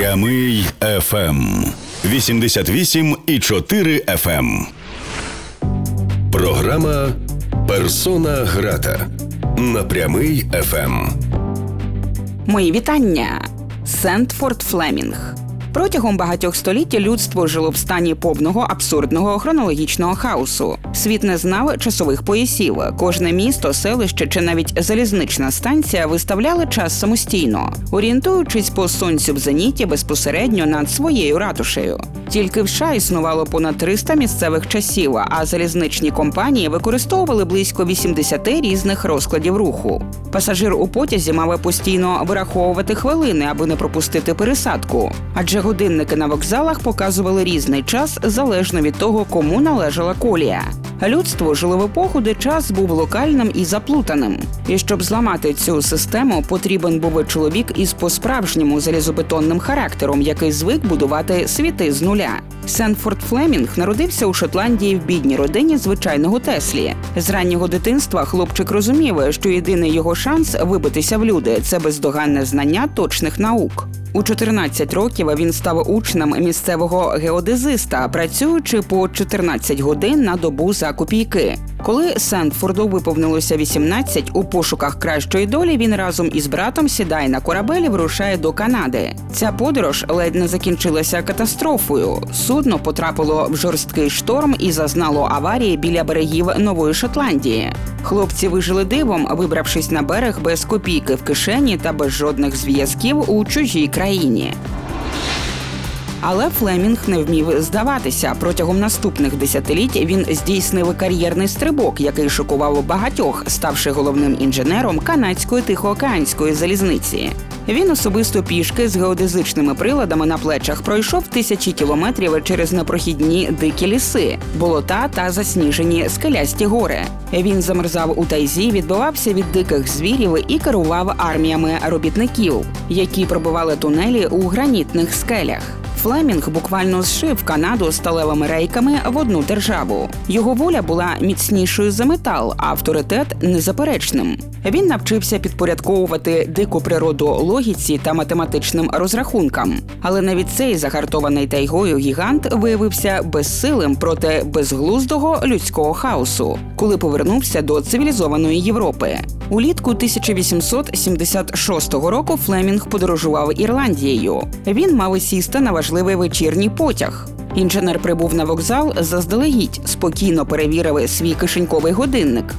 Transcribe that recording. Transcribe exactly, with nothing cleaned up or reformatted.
Прямий еф ем. вісімдесят вісім і чотири еф ем. Програма «Персона грата» на Прямий еф ем. Мої вітання! Сентфорд Флемінг. Протягом багатьох століть людство жило в стані повного, абсурдного хронологічного хаосу. Світ не знав часових поясів. Кожне місто, селище чи навіть залізнична станція виставляли час самостійно, орієнтуючись по сонцю в зеніті безпосередньо над своєю ратушею. Тільки в США існувало понад триста місцевих часів, а залізничні компанії використовували близько вісімдесят різних розкладів руху. Пасажир у потязі мав постійно вираховувати хвилини, аби не пропустити пересадку. Адже годинники на вокзалах показували різний час залежно від того, кому належала колія. Людство жило в епоху, де час був локальним і заплутаним. І щоб зламати цю систему, потрібен був чоловік із по-справжньому залізобетонним характером, який звик будувати світи з нуля. Сентфорд Флемінг народився у Шотландії в бідній родині звичайного Теслі. З раннього дитинства хлопчик розумів, що єдиний його шанс вибитися в люди – це бездоганне знання точних наук. У чотирнадцять років він став учнем місцевого геодезиста, працюючи по чотирнадцять годин на добу за копійки. Коли Сентфорду виповнилося вісімнадцять, у пошуках кращої долі він разом із братом сідає на корабель і вирушає до Канади. Ця подорож ледь не закінчилася катастрофою. Судно потрапило в жорсткий шторм і зазнало аварії біля берегів Нової Шотландії. Хлопці вижили дивом, вибравшись на берег без копійки в кишені та без жодних зв'язків у чужій країні. Але Флемінг не вмів здаватися. Протягом наступних десятиліть він здійснив кар'єрний стрибок, який шокував багатьох, ставши головним інженером канадської тихоокеанської залізниці. Він особисто пішки з геодезичними приладами на плечах пройшов тисячі кілометрів через непрохідні дикі ліси, болота та засніжені скелясті гори. Він замерзав у тайзі, відбивався від диких звірів і керував арміями робітників, які пробивали тунелі у гранітних скелях. Флемінг буквально зшив Канаду сталевими рейками в одну державу. Його воля була міцнішою за метал, а авторитет – незаперечним. Він навчився підпорядковувати дику природу логіці та математичним розрахункам. Але навіть цей загартований тайгою гігант виявився безсилим проти безглуздого людського хаосу, коли повернувся до цивілізованої Європи. Улітку тисяча вісімсот сімдесят шостого року Флемінг подорожував Ірландією. Він мав сісти на важливий вечірній потяг. Інженер прибув на вокзал заздалегідь, спокійно перевірив свій кишеньковий годинник.